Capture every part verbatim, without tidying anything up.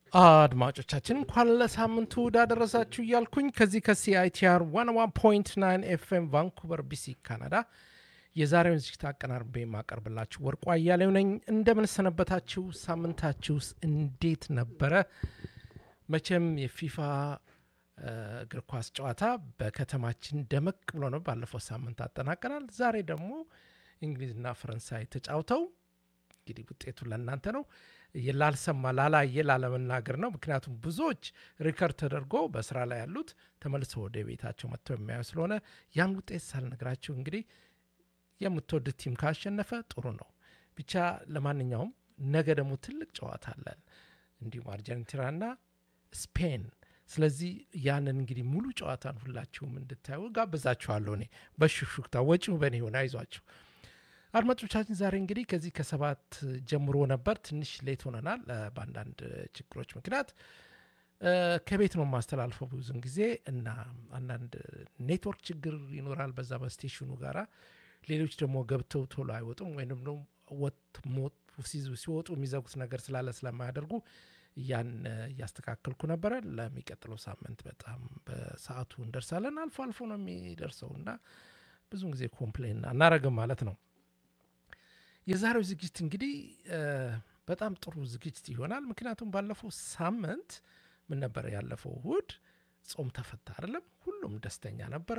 አድማጮቻችን እንኳን ለሳምንቱ ዳደረሳችሁ እያልኩኝ ከዚህ ከሲአይቲአር መቶ አንድ ነጥብ ዘጠኝ ኤፍኤም ቫንኩቨር ቢሲ ካናዳ የዛሬውን ዝግጅት አቀናርቤ የማቀርብላችሁ ወርቁ አያሌው ነኝ። እንደምን ሰነበታችሁ? ሳምንታችሁስ እንዴት ነበረ? መቼም የፊፋ እግር ኳስ ጨዋታ በከተማችን ደመቅ ብሎ ነው ባለፈው ሳምንት አጠናቀናል። ዛሬ ደግሞ እንግሊዝና ፈረንሳይ ተጫውተው እንግዲህ ውጤቱ ለእናንተ ነው። ላልሰማ ላላየ ላለመናገር ነው። ምክንያቱም ብዙዎች ሪከርድ ተደርጎ በስራ ላይ ያሉት ተመልሰው ወደ ቤታቸው መጥተው የሚያዩ ስለሆነ ያን ውጤት ሳልነግራችሁ እንግዲህ የምትወዱት ቲም ካሸነፈ ጥሩ ነው። ብቻ ለማንኛውም ነገ ደግሞ ትልቅ ጨዋታ አለን፣ እንዲሁም አርጀንቲናና ስፔን። ስለዚህ ያንን እንግዲህ ሙሉ ጨዋታን ሁላችሁም እንድታዩ ጋብዛችኋለሁ። እኔ በሹክሹክታ ወጪው በእኔ ሆነ፣ አይዟችሁ አድማጮቻችን። ዛሬ እንግዲህ ከዚህ ከሰባት ጀምሮ ነበር፣ ትንሽ ሌት ሆነናል በአንዳንድ ችግሮች ምክንያት። ከቤት ነው የማስተላልፈው ብዙን ጊዜ እና አንዳንድ ኔትወርክ ችግር ይኖራል በዛ በስቴሽኑ ጋራ። ሌሎች ደግሞ ገብተው ቶሎ አይወጡም ወይም ደግሞ ሲወጡ የሚዘጉት ነገር ስላለ ስለማያደርጉ ያን እያስተካከልኩ ነበረ። ለሚቀጥለው ሳምንት በጣም በሰዓቱ እንደርሳለን። አልፎ አልፎ ነው የሚደርሰው እና ብዙን ጊዜ ኮምፕሌን አናረግም ማለት ነው። የዛሬው ዝግጅት እንግዲህ በጣም ጥሩ ዝግጅት ይሆናል። ምክንያቱም ባለፈው ሳምንት ምን ነበረ? ያለፈው እሁድ ጾም ተፈታ አይደለም? ሁሉም ደስተኛ ነበረ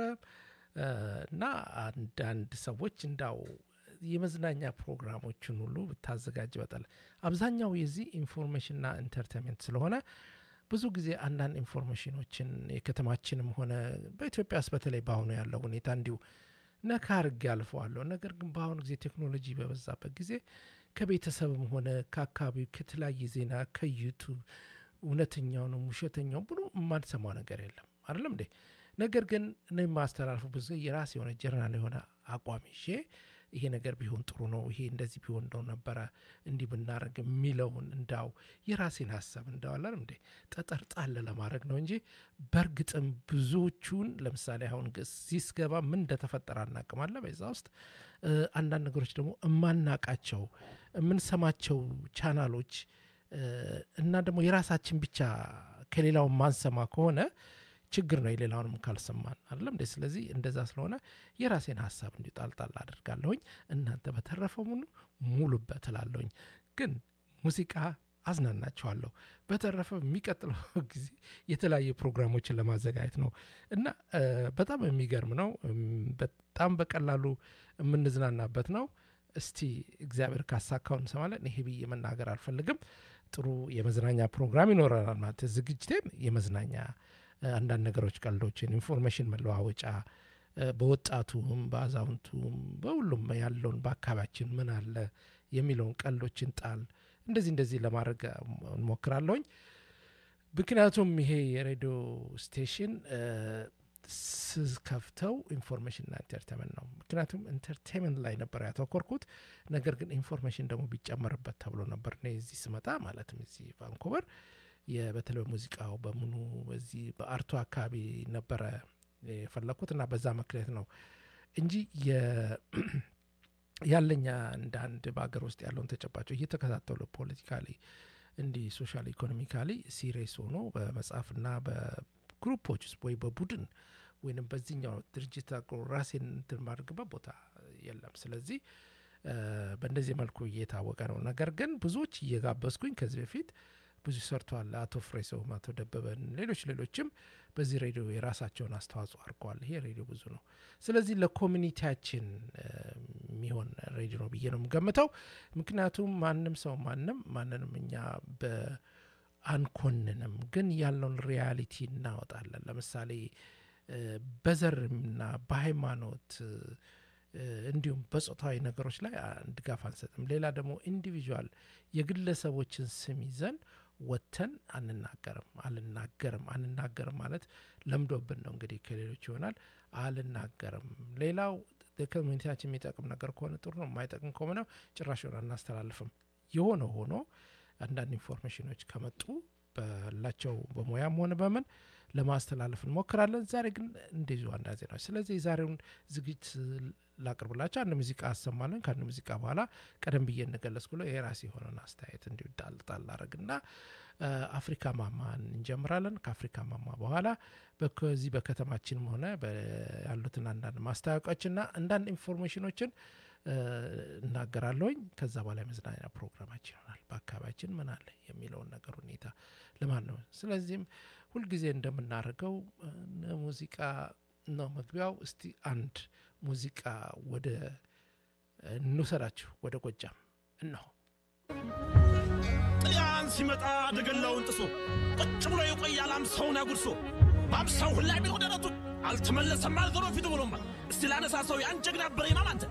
እና አንዳንድ ሰዎች እንዳው የመዝናኛ ፕሮግራሞችን ሁሉ ብታዘጋጅ በጣም አብዛኛው የዚህ ኢንፎርሜሽንና ኢንተርቴንመንት ስለሆነ ብዙ ጊዜ አንዳንድ ኢንፎርሜሽኖችን የከተማችንም ሆነ በኢትዮጵያ ውስጥ በተለይ በአሁኑ ያለው ሁኔታ እንዲሁ ነካ አድርጌ አልፈዋለሁ። ነገር ግን በአሁኑ ጊዜ ቴክኖሎጂ በበዛበት ጊዜ ከቤተሰብም ሆነ ከአካባቢው ከተለያየ ዜና ከዩቱብ እውነተኛውንም ውሸተኛውን ብሎ የማንሰማው ነገር የለም አይደለም እንዴ? ነገር ግን እኔ የማስተላልፈው ብዙ የራስ የሆነ ጀርናል የሆነ አቋም ይዤ ይሄ ነገር ቢሆን ጥሩ ነው፣ ይሄ እንደዚህ ቢሆን እንደው ነበረ እንዲህ ብናደርግ የሚለውን እንዳው የራሴን ሀሳብ እንዳዋላል እንዴ ጠጠር ጣል ለማድረግ ነው እንጂ በእርግጥም ብዙዎቹን ለምሳሌ አሁን ሲስገባ ምን እንደተፈጠረ አናቅማለ። በዛ ውስጥ አንዳንድ ነገሮች ደግሞ እማናቃቸው የምንሰማቸው ቻናሎች እና ደግሞ የራሳችን ብቻ ከሌላው ማንሰማ ከሆነ ችግር ነው፣ የሌላውንም ካልሰማን አይደለም እንዴ? ስለዚህ እንደዛ ስለሆነ የራሴን ሀሳብ እንዲጣልጣል አደርጋለሁኝ። እናንተ በተረፈው ሙሉ ሙሉበት እላለሁኝ። ግን ሙዚቃ አዝናናችኋለሁ። በተረፈ የሚቀጥለው ጊዜ የተለያየ ፕሮግራሞችን ለማዘጋጀት ነው እና በጣም የሚገርም ነው። በጣም በቀላሉ የምንዝናናበት ነው። እስቲ እግዚአብሔር ካሳካው እንሰማለን። ይሄ ብዬ መናገር አልፈልግም። ጥሩ የመዝናኛ ፕሮግራም ይኖረናል ማለት ዝግጅቴን የመዝናኛ አንዳንድ ነገሮች፣ ቀልዶችን፣ ኢንፎርሜሽን መለዋወጫ በወጣቱም በአዛውንቱም በሁሉም ያለውን በአካባቢያችን ምን አለ የሚለውን ቀልዶችን ጣል እንደዚህ እንደዚህ ለማድረግ እንሞክራለሁኝ። ምክንያቱም ይሄ የሬዲዮ ስቴሽን ስከፍተው ኢንፎርሜሽንና ኢንተርቴንመንት ነው። ምክንያቱም ኢንተርቴንመንት ላይ ነበር ያተኮርኩት። ነገር ግን ኢንፎርሜሽን ደግሞ ቢጨመርበት ተብሎ ነበር እኔ እዚህ ስመጣ ማለትም እዚህ ቫንኩቨር በተለይ ሙዚቃው በሙሉ በዚህ በአርቱ አካባቢ ነበረ የፈለኩት እና በዛ ምክንያት ነው እንጂ ያለኛ እንደ አንድ በሀገር ውስጥ ያለውን ተጨባጭ እየተከታተሉ ፖለቲካሊ እንዲህ ሶሻል ኢኮኖሚካሊ ሲሪየስ ሆኖ በመጽሐፍና በግሩፖች ውስጥ ወይ በቡድን ወይንም በዚህኛው ድርጅት ራሴን እንትን ማድረግበት ቦታ የለም። ስለዚህ በእንደዚህ መልኩ እየታወቀ ነው። ነገር ግን ብዙዎች እየጋበዝኩኝ ከዚህ በፊት ብዙ ሰርተዋል። አቶ ፍሬሰው፣ አቶ ደበበን፣ ሌሎች ሌሎችም በዚህ ሬዲዮ የራሳቸውን አስተዋጽኦ አድርገዋል። ይሄ ሬዲዮ ብዙ ነው። ስለዚህ ለኮሚኒቲያችን የሚሆን ሬዲዮ ነው ብዬ ነው የምገምተው። ምክንያቱም ማንም ሰው ማንም ማንንም እኛ በአንኮንንም፣ ግን ያለውን ሪያሊቲ እናወጣለን። ለምሳሌ በዘርና በሃይማኖት እንዲሁም በጾታዊ ነገሮች ላይ ድጋፍ አንሰጥም። ሌላ ደግሞ ኢንዲቪዥዋል የግለሰቦችን ስም ይዘን ወተን አንናገርም አልናገርም አንናገርም ማለት ለምዶብን ነው እንግዲህ ከሌሎች ይሆናል። አልናገርም። ሌላው ለኮሚኒቲያችን የሚጠቅም ነገር ከሆነ ጥሩ ነው፣ የማይጠቅም ከሆነ ጭራሽ ሆነ አናስተላልፍም። የሆነ ሆኖ አንዳንድ ኢንፎርሜሽኖች ከመጡ በላቸው በሙያም ሆነ በምን ለማስተላለፍ እንሞክራለን። ዛሬ ግን እንደዚሁ አንዳንድ ዜናዎች። ስለዚህ የዛሬውን ዝግጅት ላቅርብላቸው። አንድ ሙዚቃ አሰማለን። ከአንድ ሙዚቃ በኋላ ቀደም ብዬ እንደገለጽኩ የራሴ የሆነን አስተያየት እንዲሁ ጣል ጣል አረግና አፍሪካ ማማን እንጀምራለን ከአፍሪካ ማማ በኋላ በከዚህ በከተማችንም ሆነ ያሉትን አንዳንድ ማስታወቂያዎችና አንዳንድ ኢንፎርሜሽኖችን እናገራለሁኝ ከዛ በኋላ መዝናኛ ፕሮግራማችን ይሆናል በአካባቢያችን ምን አለ የሚለውን ነገር ሁኔታ ለማን ነው ስለዚህም ሁሉ ጊዜ እንደምናደርገው ሙዚቃ ነው መግቢያው እስቲ አንድ ሙዚቃ ወደ እንውሰዳችሁ ወደ ጎጃም እነሆ ጥያን ሲመጣ ደገላውን ጥሶ ቁጭ ብሎ የቆያል አምሳውን ያጉርሶ ባምሳው ሁላ ቢል ወደረቱ አልተመለሰም አልዞሮ ፊቱ ብሎማ እስቲ ላነሳሰው ያን ጀግና በሬና ማንተ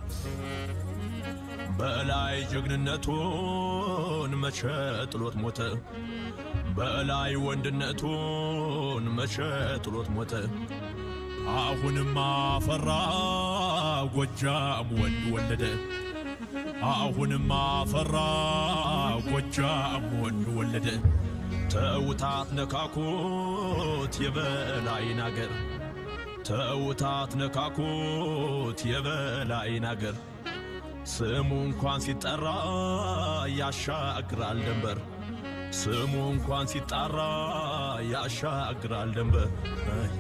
በላይ ጀግንነቱን መቼ ጥሎት ሞተ በላይ ወንድነቱን መቼ ጥሎት ሞተ አሁንማ ፈራ ጎጃም ወንድ ወለደ አሁንማ ፈራ ጎጃም ወንድ ወለደ ተውታት ነካኩት የበላይን አገር ተውታት ነካኩት የበላይን አገር ስሙ እንኳን ሲጠራ ያሻግራል ድንበር ስሙ እንኳን ሲጠራ ያሻግራል ድንበር